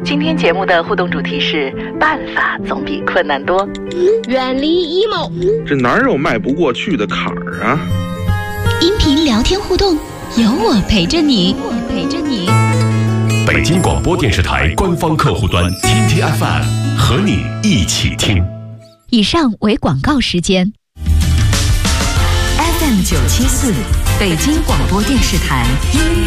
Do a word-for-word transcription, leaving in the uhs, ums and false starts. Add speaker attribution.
Speaker 1: 今天节目的互动主题是办法总比困难多，
Speaker 2: 远离 emo，
Speaker 3: 这哪有迈不过去的坎儿啊？
Speaker 4: 音频聊天互动，有我陪着你，我陪着你。
Speaker 5: 北京广播电视台官方客户端 T T F M 和你一起听。
Speaker 4: 以上为广告时间。
Speaker 6: F M 九七四，北京广播电视台音乐。